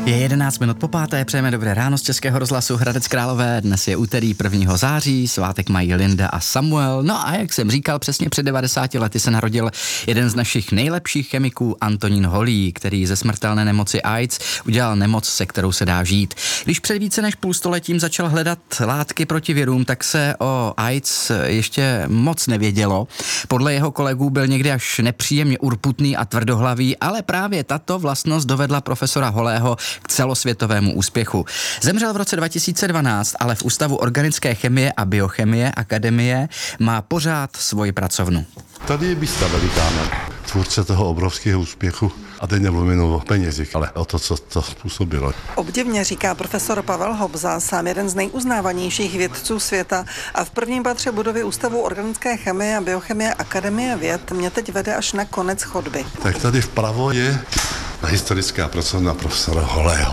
Je 11 minut po páté, přejeme dobré ráno z Českého rozhlasu Hradec Králové. Dnes je úterý 1. září, svátek mají Linda a Samuel. No a jak jsem říkal, přesně před 90 lety se narodil jeden z našich nejlepších chemiků, Antonín Holý, který ze smrtelné nemoci AIDS udělal nemoc, se kterou se dá žít. Když před více než půlstoletím začal hledat látky proti virům, tak se o AIDS ještě moc nevědělo. Podle jeho kolegů byl někdy až nepříjemně urputný a tvrdohlavý, ale právě tato vlastnost dovedla profesora Holého k celosvětovému úspěchu. Zemřel v roce 2012, ale v Ústavu organické chemie a biochemie Akademie má pořád svoji pracovnu. Tady je Bista Velikána, tvůrce toho obrovského úspěchu. A teď nemluvím o penězích, ale o to, co to způsobilo. Obdivně říká profesor Pavel Hobza, sám jeden z nejuznávanějších vědců světa, a v prvním patře budovy Ústavu organické chemie a biochemie Akademie věd mě teď vede až na konec chodby. Tak tady vpravo je historická pracovna profesora Holého.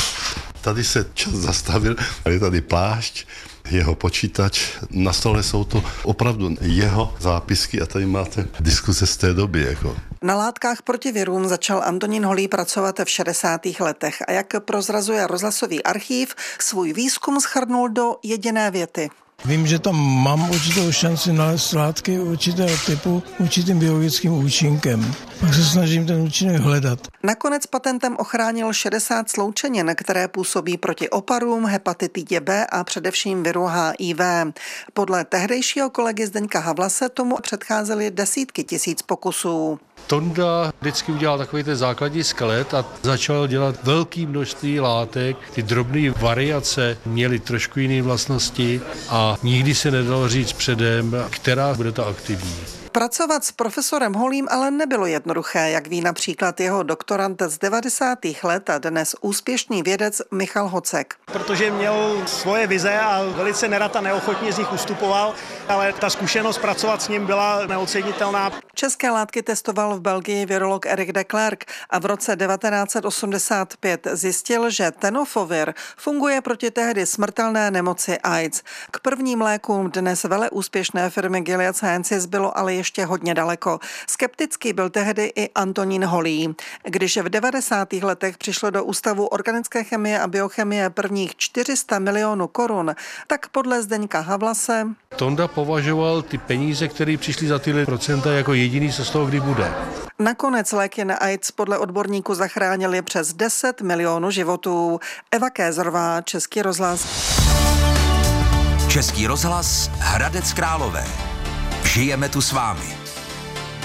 Tady se čas zastavil, je tady plášť, jeho počítač, na stole jsou to opravdu jeho zápisky a tady máte diskuse z té doby. Na látkách proti virům začal Antonín Holý pracovat v 60. letech a jak prozrazuje rozhlasový archív, svůj výzkum shrnul do jediné věty. Vím, že tam mám určitou šanci nalézt látky určitého typu určitým biologickým účinkem. Pak se snažím ten účinek hledat. Nakonec patentem ochránil 60 sloučenin, které působí proti oparům, hepatitidě B a především viru HIV. Podle tehdejšího kolegy Zdeňka Havlase tomu předcházely desítky tisíc pokusů. Tonda vždycky udělal takový ten základní skelet a začal dělat velké množství látek. Ty drobné variace měly trošku jiné vlastnosti a nikdy se nedalo říct předem, která bude ta aktivní. Pracovat s profesorem Holým ale nebylo jednoduché, jak ví například jeho doktorant z 90. let a dnes úspěšný vědec Michal Hocek. Protože měl svoje vize a velice nerad a neochotně z nich ustupoval, ale ta zkušenost pracovat s ním byla neocenitelná. České látky testoval v Belgii virolog Erik de Klerk a v roce 1985 zjistil, že tenofovir funguje proti tehdy smrtelné nemoci AIDS. K prvním lékům dnes veleúspěšné firmy Gilead Sciences bylo ale ještě hodně daleko. Skeptický byl tehdy i Antonín Holý. Když v 90. letech přišlo do Ústavu organické chemie a biochemie prvních 400 milionů korun, tak podle Zdeňka Havlase Tonda považoval ty peníze, které přišly za tyhle procenta, jako jediný, co z toho kdy bude. Nakonec léky na AIDS podle odborníků zachránili přes 10 milionů životů. Eva Kézerová, Český rozhlas. Český rozhlas Hradec Králové. Žijeme tu s vámi.